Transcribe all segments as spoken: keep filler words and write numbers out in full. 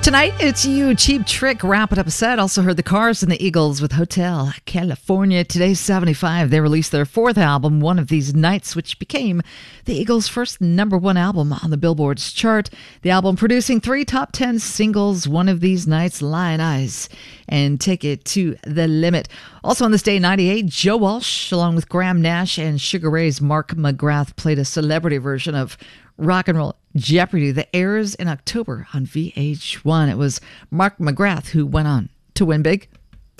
Tonight, it's you, Cheap Trick, wrapping up a set. Also heard the Cars and the Eagles with Hotel California. Today's seventy-five. They released their fourth album, One of These Nights, which became the Eagles' first number one album on the Billboard's chart. The album producing three top ten singles, One of These Nights, Lion Eyes, and Take It to the Limit. Also on this day, ninety-eight, Joe Walsh, along with Graham Nash and Sugar Ray's Mark McGrath, played a celebrity version of Rock and Roll Jeopardy! That airs in October on V H one. It was Mark McGrath who went on to win big.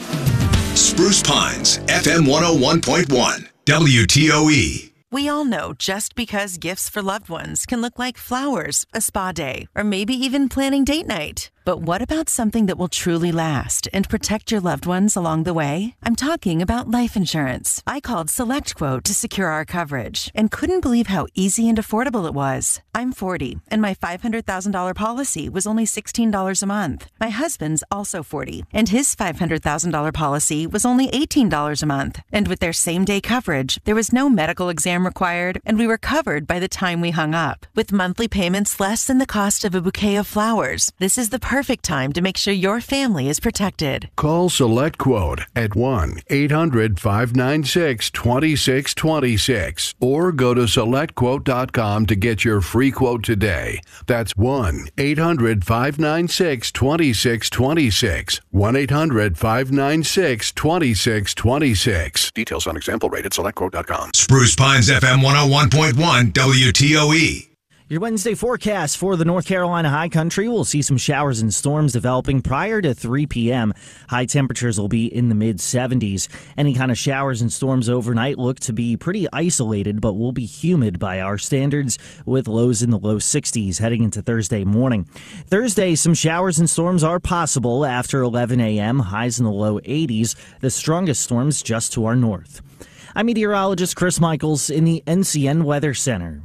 Spruce Pines, F M one oh one point one, W T O E. We all know just because gifts for loved ones can look like flowers, a spa day, or maybe even planning date night. But what about something that will truly last and protect your loved ones along the way? I'm talking about life insurance. I called SelectQuote to secure our coverage and couldn't believe how easy and affordable it was. I'm forty, and my five hundred thousand dollars policy was only sixteen dollars a month. My husband's also forty, and his five hundred thousand dollars policy was only eighteen dollars a month. And with their same-day coverage, there was no medical exam required, and we were covered by the time we hung up. With monthly payments less than the cost of a bouquet of flowers, this is the perfect time to make sure your family is protected. Call SelectQuote at one eight hundred five nine six two six two six or go to select quote dot com to get your free quote today. That's one eight hundred five nine six two six two six. one eight hundred five nine six two six two six. Details on example rate at select quote dot com. Spruce Pines, F M one oh one point one, W T O E. Your Wednesday forecast for the North Carolina high country. We'll see some showers and storms developing prior to three p.m. High temperatures will be in the mid seventies. Any kind of showers and storms overnight look to be pretty isolated, but will be humid by our standards with lows in the low sixties heading into Thursday morning. Thursday, some showers and storms are possible after eleven a.m., highs in the low eighties. The strongest storms just to our north. I'm meteorologist Chris Michaels in the N C N Weather Center.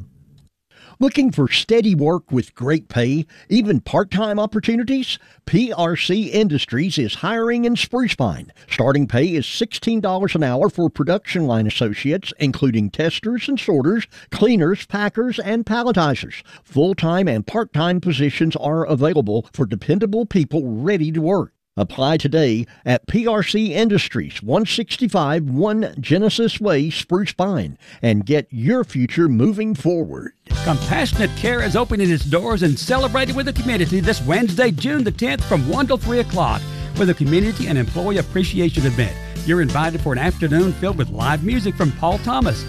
Looking for steady work with great pay, even part-time opportunities? P R C Industries is hiring in Spruce Pine. Starting pay is sixteen dollars an hour for production line associates, including testers and sorters, cleaners, packers, and palletizers. Full-time and part-time positions are available for dependable people ready to work. Apply today at P R C Industries, one sixty-five One Genesis Way, Spruce Pine, and get your future moving forward. Compassionate Care is opening its doors and celebrating with the community this Wednesday, June the tenth from one till three o'clock with a community and employee appreciation event. You're invited for an afternoon filled with live music from Paul Thomas,